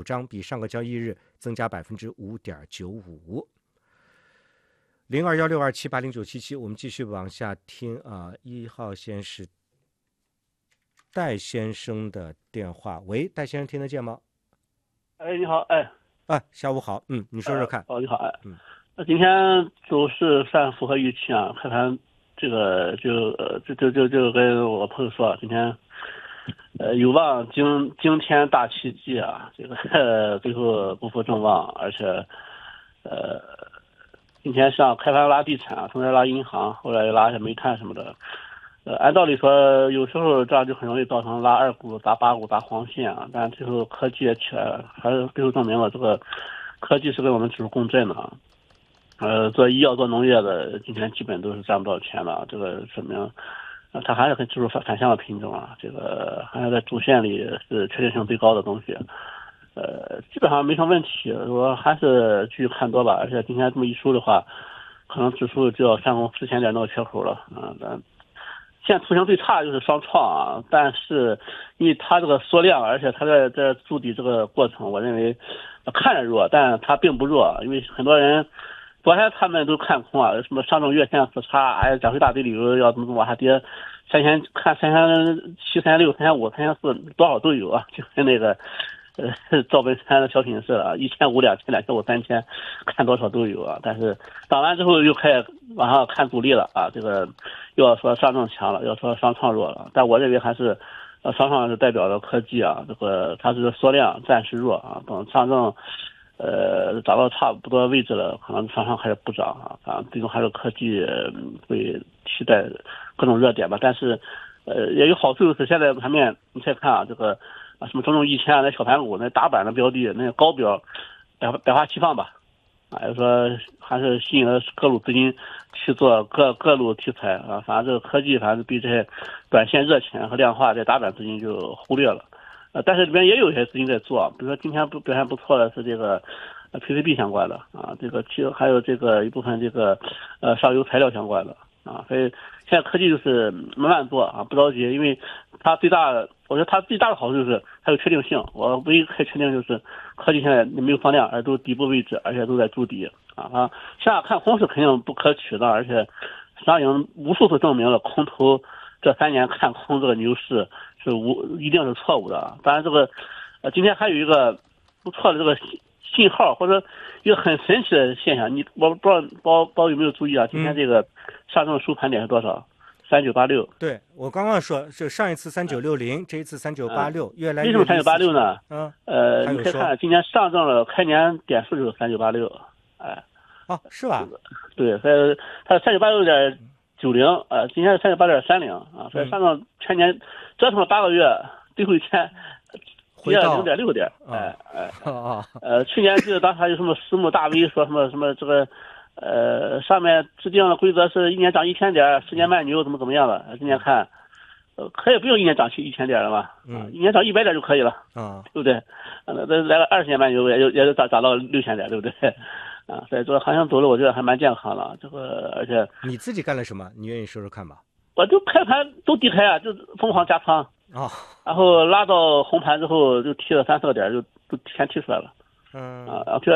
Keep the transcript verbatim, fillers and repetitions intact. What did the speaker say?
张，比上个交易日增加百分之五点九五。零二幺六二七八零九七七，我们继续往下听啊。一号线是戴先生的电话，喂，戴先生听得见吗？ 哎，你好，哎， 啊，下午好，嗯，你说说看。 哦，你好，哎， 嗯， 那今天走势算符合预期啊，看看这个就呃就就就就跟我朋友说，今天呃有望惊惊天大奇迹啊，这个呃最后不负众望，而且呃今天像开盘拉地产，从这拉银行，后来又拉一下煤炭什么的。呃，按道理说，有时候这样就很容易造成拉二股、打八股、打黄线啊。但最后科技也起来了，还是最后证明了这个科技是跟我们指数共振的啊。呃，做医药、做农业的，今天基本都是赚不到钱的，这个说明，呃，它还是跟指数反反向的品种啊。这个还是在主线里是确定性最高的东西。呃，基本上没什么问题，我还是继续看多吧。而且今天这么一收的话，可能指数就要上攻四千点那个缺口了啊。但现在图形最差的就是双创啊，但是因为它这个缩量，而且它在在筑底这个过程，我认为看着弱，但它并不弱，因为很多人昨天他们都看空啊，什么上证月线死叉，哎，讲一大堆理由要怎么怎么往下跌，三千看三千七、三千六、三千五、三千四，多少都有啊，就跟那个呃赵本山的小品似的，一千五、两千、两千五、三千，看多少都有啊。但是涨完之后又开始往上看主力了啊，这个又要说上证强了，要说双创弱了，但我认为还是呃双创是代表着科技啊，这个它是缩量暂时弱啊，等上证呃涨到差不多位置了，可能双创开始补涨啊，反正最终还是科技会替代各种热点吧。但是呃也有好处，就是现在盘面你再看啊，这个啊什么中证一千啊，那小盘股那打板的标的，那高标百百花齐放吧。啊，就说还是吸引了各路资金去做各各路题材啊，反正这个科技反正被这些短线热钱和量化这打板资金就忽略了，呃，但是里面也有一些资金在做，比如说今天不表现不错的是这个 P C B 相关的啊，这个其还有这个一部分这个呃上游材料相关的啊，所以现在科技就是慢慢做啊，不着急，因为它最大的，我觉得它最大的好处就是它有确定性。我唯一可以确定就是科技现在没有放量，而都底部位置，而且都在筑底啊啊！向下看空是肯定不可取的，而且实际上已经无数次证明了空头这三年看空这个牛市是无一定是错误的。当然，这个呃今天还有一个不错的这个信号，或者一个很神奇的现象，你我不知道包包有没有注意啊？今天这个上证收盘点是多少？三九八六。 对，我刚刚说是上一次三九六零，这一次三九八六，越来越为什么三九八六呢？ 嗯， 呃，你可以看今年上证的开年点数就是三九八六，哎， 哦，是吧？ 对，所以它三九八六点九零，呃，今天是三九八点三零啊，所以上证全年折腾了八个月，最后一天跌了零点六点，哎哎，呃，去年记得当时还有什么私募大 V 说什么什么这个。呃，上面制定的规则是一年涨一千点，十年慢牛怎么怎么样的？今年看，呃，可以不用一年涨去一千点了嘛？ 嗯， 一年涨一百点就可以了， 啊， 对不对？呃，这来了二十年慢牛也也也涨涨到六千点，对不对？啊，所以说行情走了，我觉得还蛮健康的。这个而且你自己干了什么？你愿意说说看吧？ 我就开盘都低开啊，就疯狂加仓啊， 然后拉到红盘之后就踢了三四个点，就都提前踢出来了。 嗯啊，然后